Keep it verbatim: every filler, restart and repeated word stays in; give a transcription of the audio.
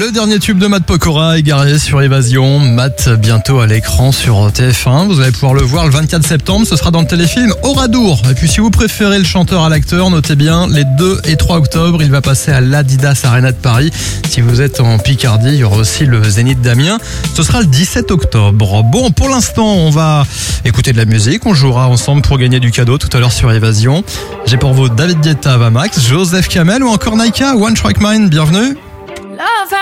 Le dernier tube de Matt Pokora égaré sur Évasion. Matt bientôt à l'écran sur T F un. Vous allez pouvoir le voir le vingt-quatre septembre. Ce sera dans le téléfilm Oradour. Et puis si vous préférez le chanteur à l'acteur, notez bien les deux et trois octobre. Il va passer à l'Adidas Arena de Paris. Si vous êtes en Picardie, il y aura aussi le Zénith d'Amiens. Ce sera le dix-sept octobre. Bon, pour l'instant, on va écouter de la musique. On jouera ensemble pour gagner du cadeau tout à l'heure sur Évasion. J'ai pour vous David Guetta, Vamax, Joseph Kamel ou encore Naika, One Track Mind. Bienvenue.